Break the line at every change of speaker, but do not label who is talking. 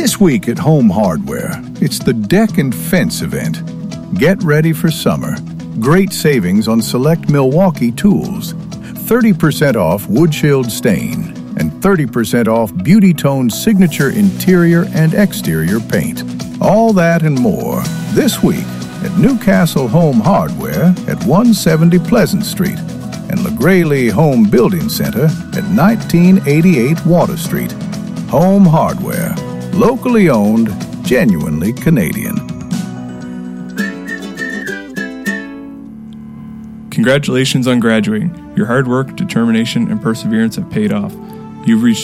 This week at Home Hardware, it's the Deck and Fence event. Get ready for summer. Great savings on select Milwaukee tools. 30% off Wood Shield Stain and 30% off Beauty Tone Signature interior and exterior paint. All that and more this week at Newcastle Home Hardware at 170 Pleasant Street and LaGraylee Home Building Center at 1988 Water Street. Home Hardware. Locally owned, genuinely Canadian.
Congratulations on graduating. Your hard work, determination, and perseverance have paid off. You've reached